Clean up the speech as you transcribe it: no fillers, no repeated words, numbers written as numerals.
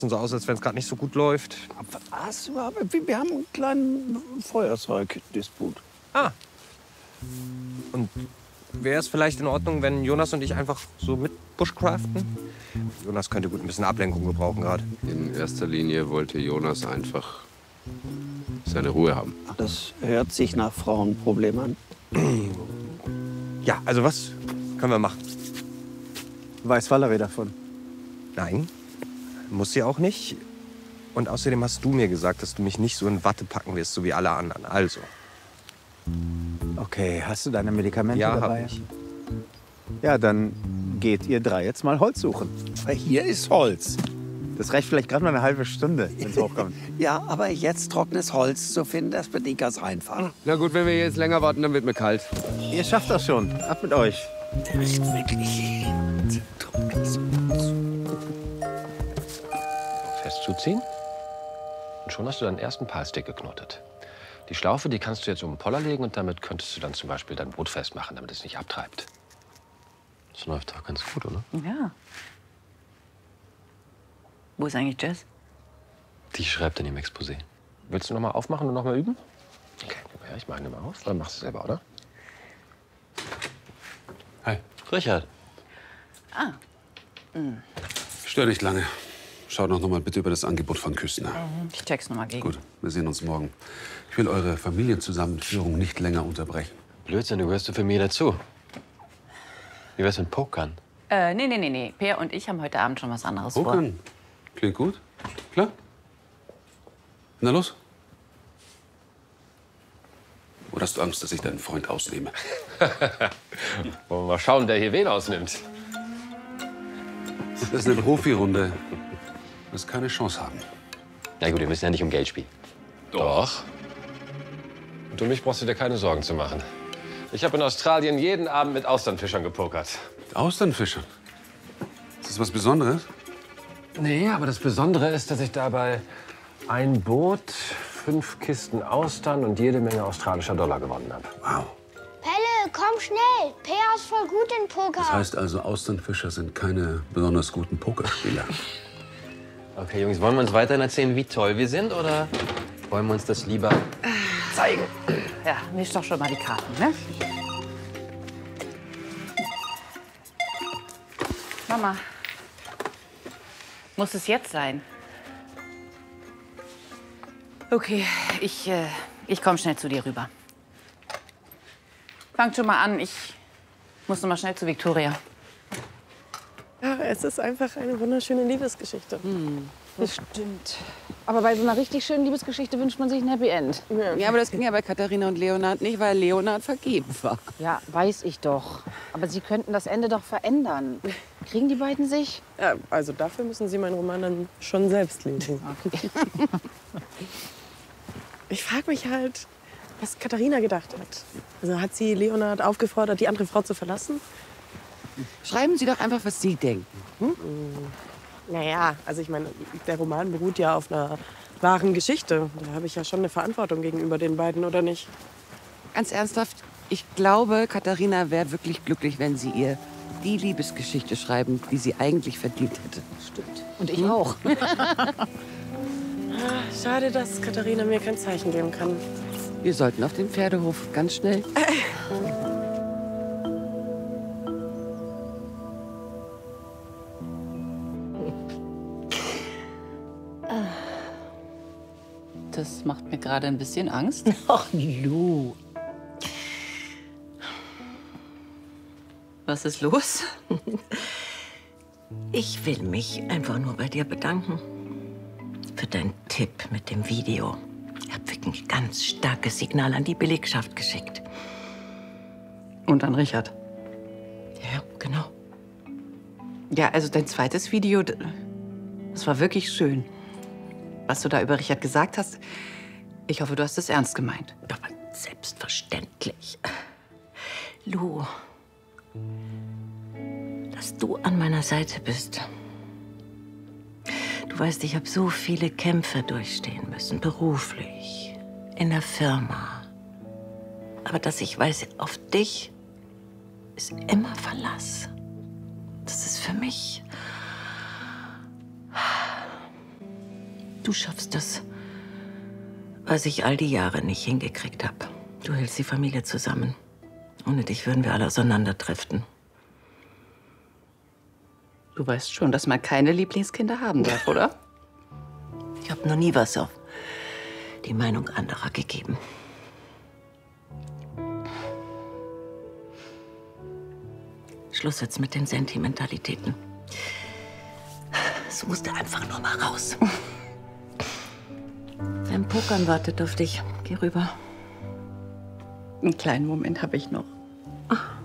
so aus, als wenn es gerade nicht so gut läuft. Was überhaupt? Wir haben einen kleinen Feuerzeugdisput. Ah. Und wäre es vielleicht in Ordnung, wenn Jonas und ich einfach so mit Bushcraften? Jonas könnte gut ein bisschen Ablenkung gebrauchen gerade. In erster Linie wollte Jonas einfach seine Ruhe haben. Das hört sich nach Frauenproblem an. Ja, also was können wir machen? Weiß Valerie davon? Nein, muss sie auch nicht. Und außerdem hast du mir gesagt, dass du mich nicht so in Watte packen wirst, so wie alle anderen. Also. Okay, hast du deine Medikamente Ja, dabei? hab ich. Ja, dann geht ihr drei jetzt mal Holz suchen. Weil hier ist Holz. Das reicht vielleicht gerade mal eine halbe Stunde, wenn es hochkommt. Ja, aber jetzt trockenes Holz zu finden, das wird nicht ganz einfach. Na gut, wenn wir jetzt länger warten, dann wird mir kalt. Ihr schafft das schon. Ab mit euch. Der ist wirklich trockenes Holz. Fest zuziehen. Und schon hast du deinen ersten Palstick geknotet. Die Schlaufe, die kannst du jetzt um den Poller legen und damit könntest du dann zum Beispiel dein Boot festmachen, damit es nicht abtreibt. Das läuft doch ganz gut, oder? Ja. Wo ist eigentlich Jess? Die schreibt in dem Exposé. Willst du noch mal aufmachen und noch mal üben? Okay, gib her, ich mache mal auf. Dann machst du selber, oder? Hi. Richard. Ah. Stör nicht lange. Schaut noch mal bitte über das Angebot von Küssner. Ich check's noch mal gegen. Gut, wir sehen uns morgen. Ich will eure Familienzusammenführung nicht länger unterbrechen. Blödsinn, du gehörst zur Familie dazu. Wie wär's mit Pokern? Nee. Peer und ich haben heute Abend schon was anderes vor. Pokern? Klingt gut. Klar? Na los. Oder hast du Angst, dass ich deinen Freund ausnehme? Wollen wir mal schauen, wer hier wen ausnimmt. Das ist eine Profirunde. Du wirst keine Chance haben. Na gut, wir müssen ja nicht um Geld spielen. Doch. Und um mich brauchst du dir keine Sorgen zu machen. Ich habe in Australien jeden Abend mit Austernfischern gepokert. Mit Austernfischern? Ist das was Besonderes? Nee, aber das Besondere ist, dass ich dabei ein Boot, 5 Kisten Austern und jede Menge australischer Dollar gewonnen habe. Wow. Pelle, komm schnell. Peer ist voll gut in Poker. Das heißt also, Austernfischer sind keine besonders guten Pokerspieler. Okay, Jungs, wollen wir uns weiterhin erzählen, wie toll wir sind, oder wollen wir uns das lieber zeigen? Ja, misch doch schon mal die Karten, ne? Mama, muss es jetzt sein? Okay, ich komme schnell zu dir rüber. Fangt schon mal an, ich muss noch mal schnell zu Viktoria. Ja, es ist einfach eine wunderschöne Liebesgeschichte. Das stimmt. Aber bei so einer richtig schönen Liebesgeschichte wünscht man sich ein Happy End. Ja, aber das ging ja bei Katharina und Leonhard nicht, weil Leonhard vergeben war. Ja, weiß ich doch. Aber Sie könnten das Ende doch verändern. Kriegen die beiden sich? Ja, also dafür müssen Sie meinen Roman dann schon selbst lesen. Okay. Ich frage mich halt, was Katharina gedacht hat. Also hat sie Leonhard aufgefordert, die andere Frau zu verlassen? Schreiben Sie doch einfach, was Sie denken. Naja, also ich meine, der Roman beruht ja auf einer wahren Geschichte. Da habe ich ja schon eine Verantwortung gegenüber den beiden, oder nicht? Ganz ernsthaft, ich glaube, Katharina wäre wirklich glücklich, wenn Sie ihr die Liebesgeschichte schreiben, die sie eigentlich verdient hätte. Stimmt. Und ich auch. Schade, dass Katharina mir kein Zeichen geben kann. Wir sollten auf den Pferdehof, ganz schnell. Das macht mir gerade ein bisschen Angst. Ach, Lu. Was ist los? Ich will mich einfach nur bei dir bedanken. Für deinen Tipp mit dem Video. Ich habe wirklich ein ganz starkes Signal an die Belegschaft geschickt. Und an Richard. Ja, genau. Ja, also dein zweites Video, das war wirklich schön. Was du da über Richard gesagt hast, ich hoffe, du hast es ernst gemeint. Aber selbstverständlich. Lu, dass du an meiner Seite bist. Du weißt, ich habe so viele Kämpfe durchstehen müssen, beruflich, in der Firma. Aber dass ich weiß, auf dich ist immer Verlass. Das ist für mich Du schaffst das, was ich all die Jahre nicht hingekriegt habe. Du hältst die Familie zusammen. Ohne dich würden wir alle auseinanderdriften. Du weißt schon, dass man keine Lieblingskinder haben darf, oder? Ich habe noch nie was auf die Meinung anderer gegeben. Schluss jetzt mit den Sentimentalitäten. Es musste einfach nur mal raus. Dein Pokern wartet auf dich. Geh rüber. Einen kleinen Moment habe ich noch.